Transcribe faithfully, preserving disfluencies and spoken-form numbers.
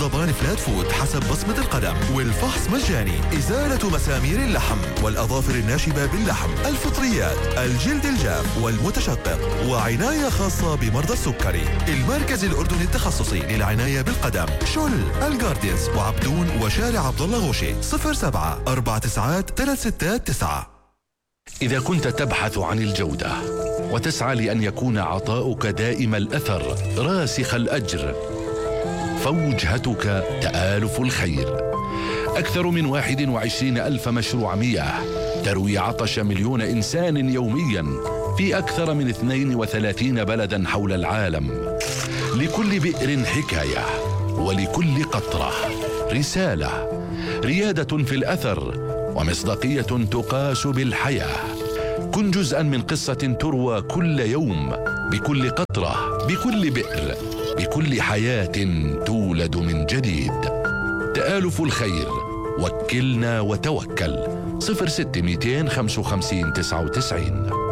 ضمان فلات فود حسب بصمة القدم، والفحص مجاني. إزالة مسامير اللحم والأظافر الناشبة باللحم، الفطريات، الجلد الجاف والمتشقق، وعناية خاصة بمرضى السكري. المركز الأردني التخصصي للعناية بالقدم، شل، الجاردينز، وعبدون، وشارع عبد الله غوشي. صفر سبعة أربعة تسعات ثلاث ستات تسعة. إذا كنت تبحث عن الجودة وتسعى لأن يكون عطاؤك دائم الأثر راسخ الأجر، فوجهتك تآلف الخير. أكثر من واحد وعشرين ألف مشروع مياه تروي عطش مليون إنسان يوميا في أكثر من اثنين وثلاثين بلدا حول العالم. لكل بئر حكاية، ولكل قطرة رسالة، ريادة في الأثر، ومصداقية تقاس بالحياة. كن جزءا من قصة تروى كل يوم، بكل قطرة، بكل بئر، بكل حياة تولد من جديد. تآلف الخير، وكلنا وتوكل. صفر ستة مئتين خمسة وخمسين تسعة وتسعين.